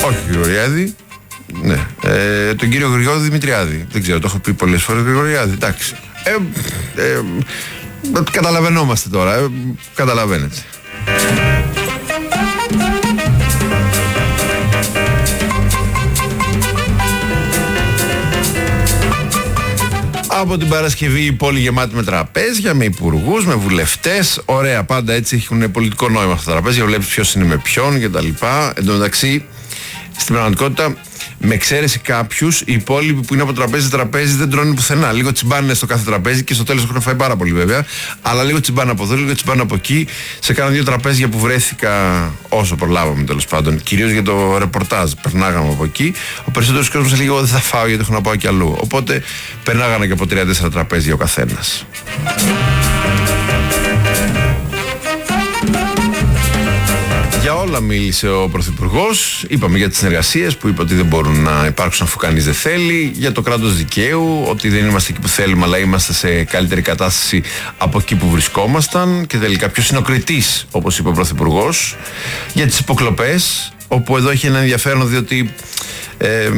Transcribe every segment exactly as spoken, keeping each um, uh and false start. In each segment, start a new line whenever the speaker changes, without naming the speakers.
Όχι Γρηγοριάδη. Ναι. Ε, τον κύριο Γρηγόρη Δημητριάδη. Δεν ξέρω, το έχω πει πολλές φορές. Γρηγοριάδη, εντάξει. Ε, ε, καταλαβαίνόμαστε τώρα. Ε, καταλαβαίνετε. Από την Παρασκευή η πόλη γεμάτη με τραπέζια, με υπουργούς, με βουλευτές. Ωραία, πάντα έτσι έχουν πολιτικό νόημα αυτά τα τραπέζια. Βλέπεις ποιος είναι με ποιον κτλ. Εν τω μεταξύ, στην πραγματικότητα, με εξαίρεση κάποιους, οι υπόλοιποι που είναι από τραπέζι σε τραπέζι δεν τρώνε πουθενά. Λίγο τσιμπάνε στο κάθε τραπέζι και στο τέλος έχουν φάει πάρα πολύ βέβαια. Αλλά λίγο τσιμπάνε από εδώ, λίγο τσιμπάνε από εκεί. Σε κάνα δύο τραπέζια που βρέθηκα όσο προλάβαμε τέλος πάντων. Κυρίως για το ρεπορτάζ. Περνάγαμε από εκεί. Ο περισσότερος κόσμος έλεγε: εγώ δεν θα φάω γιατί έχω να πάω κι αλλού. Οπότε περνάγανε και από τρία τέσσερα τραπέζια ο καθένας. Για όλα μίλησε ο Πρωθυπουργός. Είπαμε για τις συνεργασίες που είπε ότι δεν μπορούν να υπάρξουν αφού κανείς δεν θέλει. Για το κράτος δικαίου, ότι δεν είμαστε εκεί που θέλουμε, αλλά είμαστε σε καλύτερη κατάσταση από εκεί που βρισκόμασταν. Και τελικά ποιος είναι ο κριτής, όπως είπε ο Πρωθυπουργός. Για τις υποκλοπές, όπου εδώ έχει ένα ενδιαφέρον διότι ε,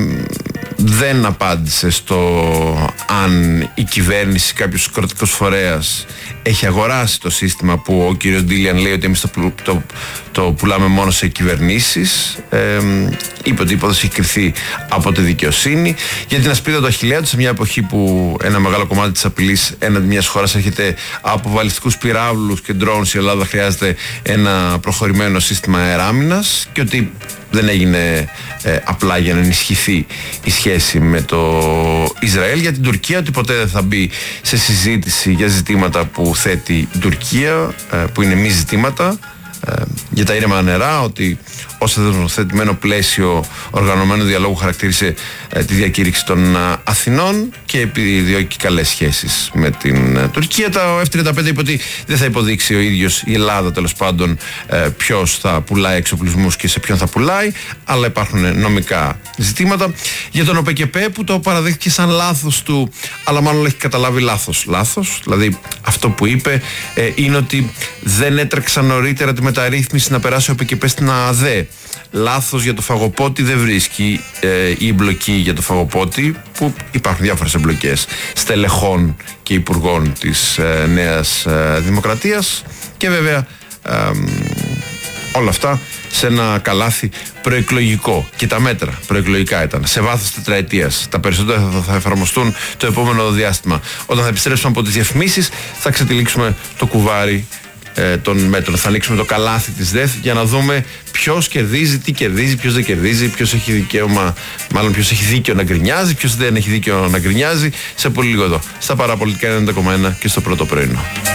δεν απάντησε στο αν η κυβέρνηση, κάποιος κρατικός φορέας έχει αγοράσει το σύστημα που ο κύριος Ντίλιαν λέει ότι εμείς το, το, το πουλάμε μόνο σε κυβερνήσεις. Ε, είπε ότι η υπόθεση έχει κρυθεί από τη δικαιοσύνη. Για την ασπίδα του Αχιλλέα του, σε μια εποχή που ένα μεγάλο κομμάτι της απειλής έναντι μιας χώρας έρχεται από βαλιστικούς πυράβλους και drones, η Ελλάδα χρειάζεται ένα προχωρημένο σύστημα αεράμινας και ότι δεν έγινε ε, απλά για να ενισχυθεί η σχέση με το Ισραήλ. Για την Τουρκία, ότι ποτέ δεν θα μπει σε συζήτηση για ζητήματα που θέτει η Τουρκία, ε, που είναι μη ζητήματα. Ε, για τα ήρεμα νερά, ότι ως θεσμοθετημένο πλαίσιο οργανωμένου διαλόγου χαρακτήρισε ε, τη διακήρυξη των ε, Αθηνών και επιδιώκει καλές σχέσεις με την ε, Τουρκία. Τα εφ τριάντα πέντε είπε ότι δεν θα υποδείξει ο ίδιος η Ελλάδα τέλος πάντων ε, ποιος θα πουλάει εξοπλισμούς και σε ποιον θα πουλάει, αλλά υπάρχουν νομικά ζητήματα. Για τον ΟΠΕΚΕΠΕ, που το παραδέχτηκε σαν λάθος του, αλλά μάλλον έχει καταλάβει λάθος. Λάθος, δηλαδή αυτό που είπε ε, είναι ότι δεν έτρεξαν νωρίτερα τη μεταρρύθμιση να περάσει ο ΟΠΕΚΕΠΕ στην ΑΔΕ. Λάθος για το φαγοπότη δεν βρίσκει ε, η εμπλοκή για το φαγοπότη, που υπάρχουν διάφορες εμπλοκές στελεχών και υπουργών της ε, Νέας ε, Δημοκρατίας και βέβαια ε, όλα αυτά σε ένα καλάθι προεκλογικό. Και τα μέτρα προεκλογικά ήταν σε βάθος τετραετίας. Τα περισσότερα θα, θα εφαρμοστούν το επόμενο διάστημα. Όταν θα επιστρέψουμε από τις διαφημίσεις, θα ξετυλίξουμε το κουβάρι ε, των μέτρων. Θα ανοίξουμε το καλάθι της ΔΕΘ για να δούμε ποιος κερδίζει, τι κερδίζει, ποιος δεν κερδίζει, ποιος έχει δικαίωμα, μάλλον ποιος έχει δίκιο να γκρινιάζει, ποιος δεν έχει δίκιο να γκρινιάζει. Σε πολύ λίγο εδώ, στα Παραπολιτικά ενενήντα κόμμα ένα και στο Πρώτο Πρωινό.